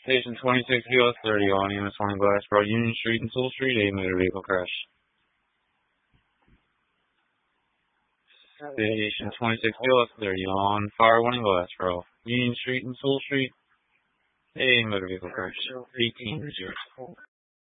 Station 26 US 30 on EMS 1 Glassboro, Union Street and Sewell Street, a motor vehicle crash. Station 26 US 30 on Fire 1 in Glassboro, Union Street and Sewell Street, a motor vehicle crash. 18 reserve.